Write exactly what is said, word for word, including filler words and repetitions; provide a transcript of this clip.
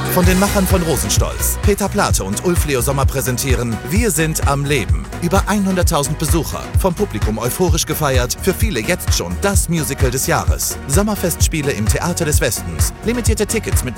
Von den Machern von Rosenstolz, Peter Plate und Ulf Leo Sommer präsentieren Wir sind am Leben. Über hunderttausend Besucher, vom Publikum euphorisch gefeiert, für viele jetzt schon das Musical des Jahres. Sommerfestspiele im Theater des Westens, limitierte Tickets mit